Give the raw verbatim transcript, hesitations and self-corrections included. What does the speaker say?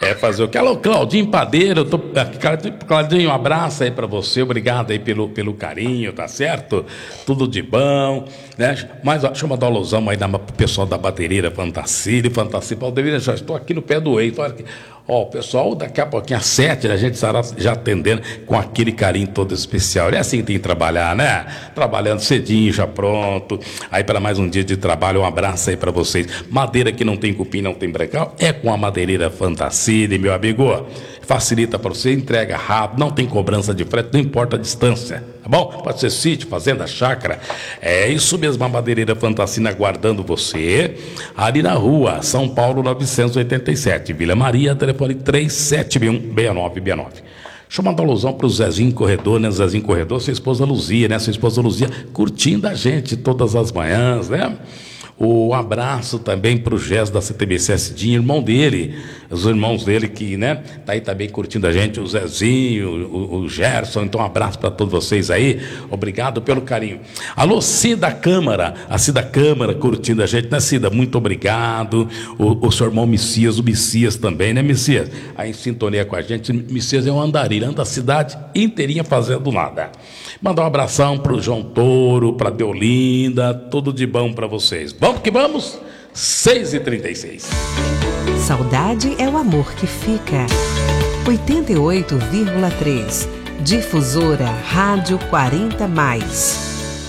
É fazer o que? Alô, Claudinho Padeiro, eu tô... Claudinho, um abraço aí pra você, obrigado aí pelo, pelo carinho, tá certo? Tudo de bom, né? Mas ó, deixa eu mandar um alusão aí pro pessoal da bateria Fantasia, Fantasia, Valdeira, já estou aqui no pé do eito, olha aqui. Ó, o pessoal daqui a pouquinho, às sete, a gente estará já atendendo com aquele carinho todo especial. É assim que tem que trabalhar, né? Trabalhando cedinho, já pronto. Aí para mais um dia de trabalho, um abraço aí para vocês. Madeira que não tem cupim, não tem brecal, é com a Madeireira Fantasia, meu amigo. Facilita para você, entrega rápido, não tem cobrança de frete, não importa a distância, tá bom? Pode ser sítio, fazenda, chácara. É isso mesmo, a Madeireira Fantasia aguardando você. Ali na rua, São Paulo novecentos e oitenta e sete, Vila Maria, telefone três sete um, seis nove seis nove. Deixa eu mandar um alusão pro Zezinho Corredor, né? Zezinho Corredor, sua esposa Luzia, né? Sua esposa Luzia curtindo a gente todas as manhãs, né? Um abraço também pro Gés da C T B C Cidinho, irmão dele, os irmãos dele que, né, tá aí também curtindo a gente, o Zezinho, o, o Gerson. Então um abraço para todos vocês aí, obrigado pelo carinho. Alô, Cida Câmara, a Cida Câmara curtindo a gente, né, Cida? Muito obrigado. O, o seu irmão Messias, o Messias também, né, Messias? Aí em sintonia com a gente. Messias é um andarilho, anda a cidade inteirinha fazendo nada. Mandar um abração pro João Touro, pra Deolinda, tudo de bom para vocês. Vamos que vamos, seis e trinta e seis. Saudade é o amor que fica. oitenta e oito vírgula três. Difusora Rádio quarenta mais.